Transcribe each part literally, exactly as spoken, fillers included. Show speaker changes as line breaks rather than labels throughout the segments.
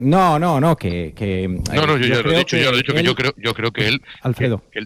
No, no, no, que... que
no, no, yo, yo ya lo he dicho, ya lo he dicho, que, él, que yo, creo, yo creo que él...
Alfredo.
Que, que él,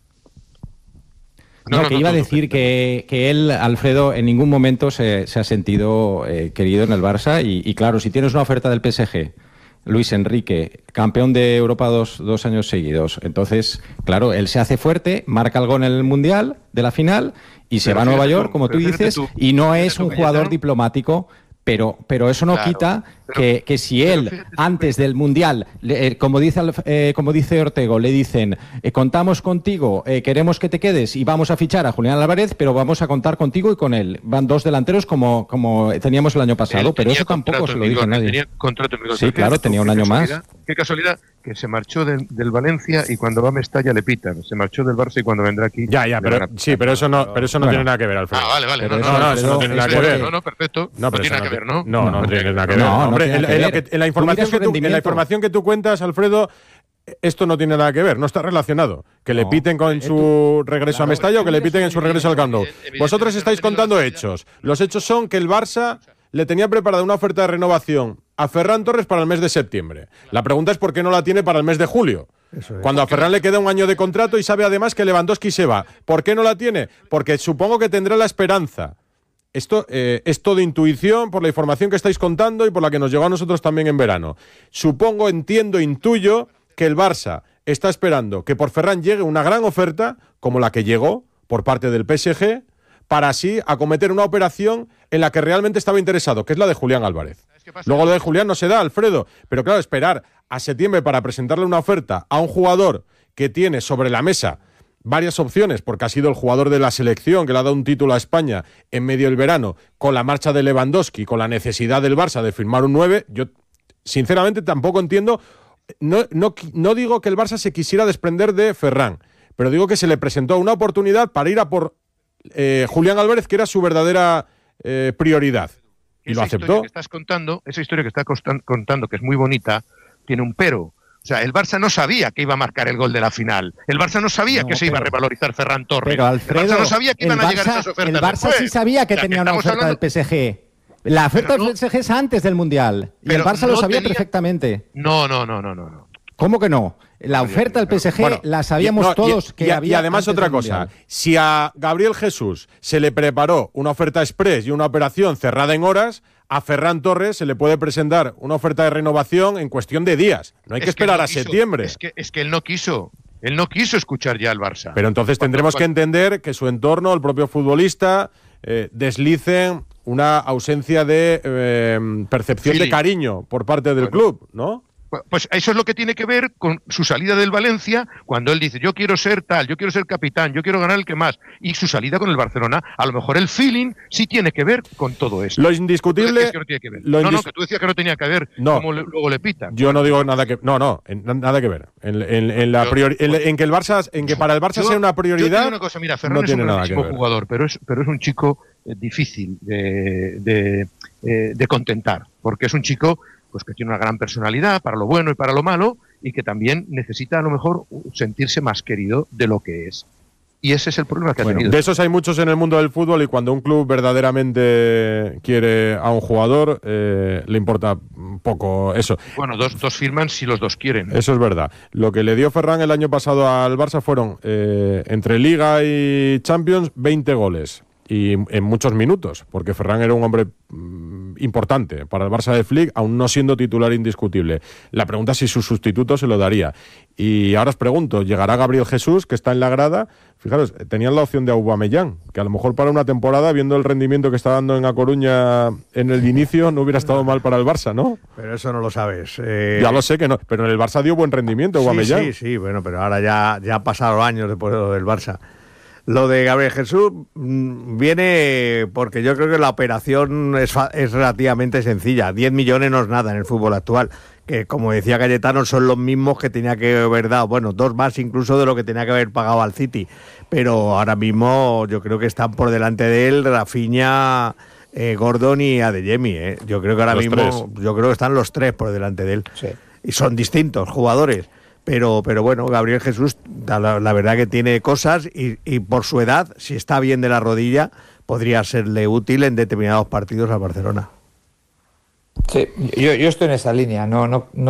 No, no, no, que iba no, a decir que, que él, Alfredo, en ningún momento se, se ha sentido eh, querido en el Barça y, y claro, si tienes una oferta del P S G, Luis Enrique, campeón de Europa dos, dos años seguidos, entonces, claro, él se hace fuerte, marca algo en el Mundial de la final y se va a Nueva York, tú, como tú dices, tú, y no es un jugador diplomático. Pero, pero eso no claro, quita pero, que, que si él, fíjate, antes del Mundial, eh, como, dice, eh, como dice Ortego, le dicen, eh, contamos contigo, eh, queremos que te quedes y vamos a fichar a Julián Álvarez, pero vamos a contar contigo y con él. Van dos delanteros como, como teníamos el año pasado, pero eso tampoco se lo dice nadie.
Tenía contrato en vigor.
Sí, claro, tenía un año más.
Qué casualidad que se marchó del, del Valencia y cuando va a Mestalla le pitan. Se marchó del Barça y cuando vendrá aquí...
Ya, ya, pero sí, pero eso no, pero eso no bueno. tiene nada que ver, Alfredo.
Ah, vale, vale.
Pero
no,
no,
no,
no,
no,
eso no tiene nada que ver.
No, no, perfecto. No, no tiene nada que ver, ¿no?
No, no, no tiene nada que ver. Hombre, en la información que tú, en la información que tú cuentas, Alfredo, esto no tiene nada que ver, no está relacionado. Que le piten con su regreso a Mestalla o que le piten en su regreso al Camp Nou. Vosotros estáis contando hechos. Los hechos son que el Barça le tenía preparada una oferta de renovación a Ferran Torres para el mes de septiembre. La pregunta es por qué no la tiene para el mes de julio. Eso es. Cuando a Ferran le queda un año de contrato y sabe además que Lewandowski se va. ¿Por qué no la tiene? Porque supongo que tendrá la esperanza. Esto eh, es todo intuición por la información que estáis contando y por la que nos llegó a nosotros también en verano. Supongo, entiendo, intuyo que el Barça está esperando que por Ferran llegue una gran oferta, como la que llegó por parte del P S G, para así acometer una operación en la que realmente estaba interesado, que es la de Julián Álvarez. Luego lo de Julián no se da, Alfredo, pero claro, esperar a septiembre para presentarle una oferta a un jugador que tiene sobre la mesa varias opciones, porque ha sido el jugador de la selección que le ha dado un título a España en medio del verano, con la marcha de Lewandowski, con la necesidad del Barça de firmar un nueve, yo sinceramente tampoco entiendo, no, no, no digo que el Barça se quisiera desprender de Ferran, pero digo que se le presentó una oportunidad para ir a por eh, Julián Álvarez, que era su verdadera eh, prioridad, y esa lo aceptó.
Que estás contando, esa historia que estás contando, que es muy bonita, tiene un pero. O sea, el Barça no sabía que iba a marcar el gol de la final. El Barça no sabía no, que se pero, iba a revalorizar Ferran Torres.
Pero Alfredo,
el Barça no sabía que iban
Barça,
a llegar esas ofertas.
El Barça
después.
sí sabía que
o sea,
tenía
que
una oferta
hablando...
del P S G. La oferta no, del P S G es antes del Mundial. Y el Barça no lo sabía tenía... perfectamente.
No, no, no, no, no, no.
¿Cómo que no? La oferta del P S G bueno, la sabíamos no, todos
y,
que
y,
había.
Y además otra cosa, mundial. Si a Gabriel Jesús se le preparó una oferta express y una operación cerrada en horas, a Ferran Torres se le puede presentar una oferta de renovación en cuestión de días. No hay es que esperar que no a quiso, septiembre.
Es que, es que él no quiso. Él no quiso escuchar ya al Barça.
Pero entonces cuando, tendremos cuando... que entender que su entorno, el propio futbolista, eh, deslicen una ausencia de eh, percepción Feeling. de cariño por parte del bueno. club, ¿no?
Pues eso es lo que tiene que ver con su salida del Valencia, cuando él dice, yo quiero ser tal, yo quiero ser capitán, yo quiero ganar el que más, y su salida con el Barcelona, a lo mejor el feeling sí tiene que ver con todo eso.
Lo indiscutible...
Que no, tiene que ver.
Lo
no,
indis...
no, que tú decías que no tenía que ver,
no,
como le, luego le pitan.
Yo no digo nada que... No, no, en, nada que ver. En, en, en la yo, priori... en, en que el Barça, en que para el Barça yo, sea una prioridad... Yo
digo una cosa, mira, Ferran
no
es
tiene
un
nada que ver.
jugador, pero es, pero es un chico eh, difícil de, de, eh, de contentar, porque es un chico... pues que tiene una gran personalidad para lo bueno y para lo malo y que también necesita a lo mejor sentirse más querido de lo que es. Y ese es el problema que
bueno,
ha tenido.
De esos hay muchos en el mundo del fútbol y cuando un club verdaderamente quiere a un jugador eh, le importa poco eso.
Bueno, dos, dos firman si los dos quieren.
Eso es verdad. Lo que le dio Ferran el año pasado al Barça fueron eh, entre Liga y Champions veinte goles. Y en muchos minutos, porque Ferran era un hombre mmm, importante para el Barça de Flick, aún no siendo titular indiscutible. La pregunta es si su sustituto se lo daría. Y ahora os pregunto, ¿llegará Gabriel Jesús, que está en la grada? Fijaros, tenían la opción de Aubameyang, que a lo mejor para una temporada, viendo el rendimiento que está dando en A Coruña en el inicio, no hubiera estado mal para el Barça, ¿no?
Pero eso no lo sabes. Eh...
Ya lo sé que no, pero en el Barça dio buen rendimiento Aubameyang.
Sí, sí, sí, bueno, pero ahora ya, ya han pasado años después de lo del Barça. Lo de Gabriel Jesús mmm, viene porque yo creo que la operación es, es relativamente sencilla. diez millones no es nada en el fútbol actual. Que, como decía Cayetano, son los mismos que tenía que haber dado. Bueno, dos más incluso de lo que tenía que haber pagado al City. Pero ahora mismo yo creo que están por delante de él Rafinha, eh, Gordon y Adeyemi. ¿eh? Yo creo que ahora
los
mismo
tres.
yo creo que están los tres por delante de él.
Sí.
Y son distintos jugadores. Pero, pero bueno, Gabriel Jesús, la, la verdad que tiene cosas y, y por su edad, si está bien de la rodilla, podría serle útil en determinados partidos al Barcelona.
Sí, yo, yo estoy en esa línea, no, no, no